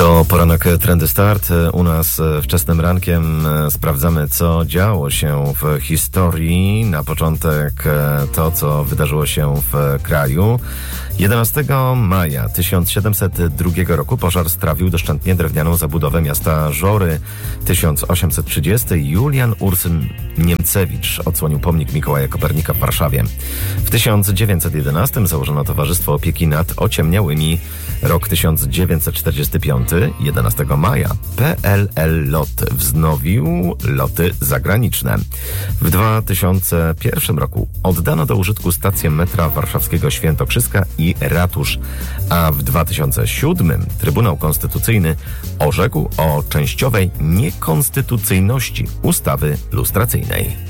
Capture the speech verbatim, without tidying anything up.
To poranek Trendy Start. U nas wczesnym rankiem sprawdzamy, co działo się w historii. Na początek to, co wydarzyło się w kraju. jedenastego maja tysiąc siedemset drugiego roku pożar strawił doszczętnie drewnianą zabudowę miasta Żory. tysiąc osiemset trzydziesty Julian Ursyn Niemcewicz odsłonił pomnik Mikołaja Kopernika w Warszawie. W tysiąc dziewięćset jedenastym założono Towarzystwo Opieki nad Ociemniałymi. Rok tysiąc dziewięćset czterdziesty piąty jedenastego maja P L L Lot wznowił loty zagraniczne. W dwa tysiące pierwszym roku oddano do użytku stację metra warszawskiego Świętokrzyska i ratusz, a w dwa tysiące siódmym Trybunał Konstytucyjny orzekł o częściowej niekonstytucyjności ustawy lustracyjnej.